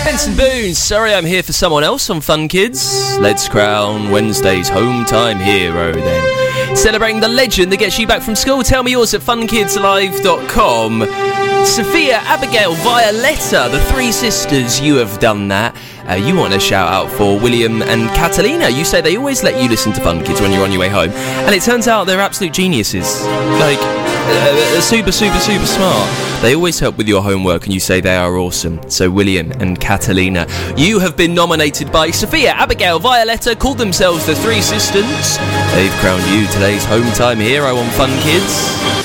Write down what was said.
Benson Boone, sorry I'm here for someone else on Fun Kids. Let's crown Wednesday's home time hero then. Celebrating the legend that gets you back from school. Tell me yours at funkidslive.com. Sophia, Abigail, Violetta, the three sisters, you have done that. You want a shout out for William and Catalina. You say they always let you listen to Fun Kids when you're on your way home. And it turns out they're absolute geniuses. Like, super smart. They always help with your homework and you say they are awesome. So William and Catalina, you have been nominated by Sophia, Abigail, Violetta, called themselves the Three Sisters. They've crowned you today's home time hero on Fun Kids.